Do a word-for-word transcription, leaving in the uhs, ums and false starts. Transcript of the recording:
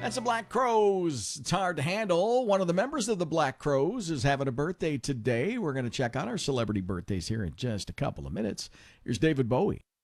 That's the Black Crowes. It's hard to handle. One of the members of the Black Crowes is having a birthday today. We're going to check on our celebrity birthdays here in just a couple of minutes. Here's David Bowie.